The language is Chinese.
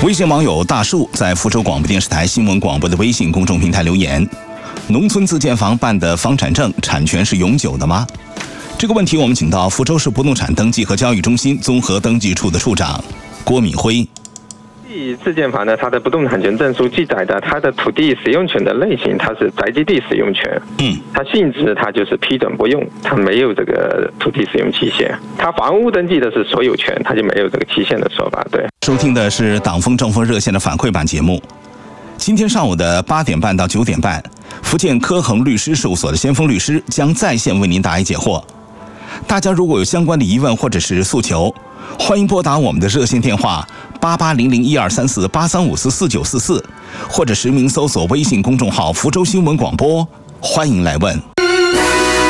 微信网友大树在福州广播电视台新闻广播的微信公众平台留言：农村自建房办的房产证产权是永久的吗？这个问题我们请到福州市不动产登记和交易中心综合登记处的处长郭敏辉。 自建房呢，它的不动产权证书记载的它的土地使用权的类型，它是宅基地使用权。它性质它就是批准不用，它没有这个土地使用期限。它房屋登记的是所有权，它就没有这个期限的说法。对， 收听的是党风政风热线的反馈版节目。今天上午的8点半到9点半，福建科恒律师事务所的先锋律师将在线为您答疑解惑。大家如果有相关的疑问或者是诉求，欢迎拨打我们的热线电话8800123483544944，或者实名搜索微信公众号福州新闻广播，欢迎来问。